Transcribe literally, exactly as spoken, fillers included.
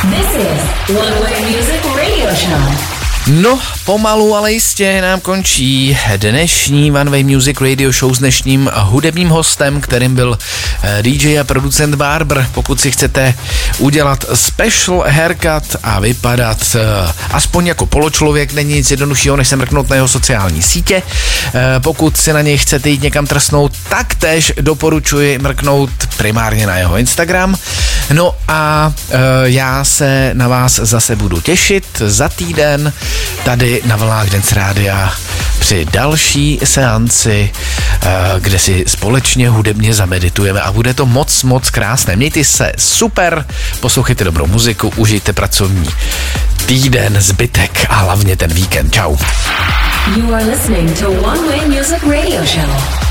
This is One Way Music Radio Show. No, pomalu, ale jistě nám končí dnešní One Way Music Radio Show s dnešním hudebním hostem, kterým byl D J a producent Barber. Pokud si chcete udělat special haircut a vypadat aspoň jako poločlověk, není nic jednoduššího, než se mrknout na jeho sociální sítě. Pokud si na něj chcete jít někam trsnout, tak též doporučuji mrknout primárně na jeho Instagram. No a já se na vás zase budu těšit za týden tady na vlnách Dance Rádia při další seanci, kde si společně hudebně zameditujeme a bude to moc, moc krásné. Mějte se super, poslouchejte dobrou muziku, užijte pracovní týden, zbytek a hlavně ten víkend. Čau. You are listening to One Way Music Radio Show.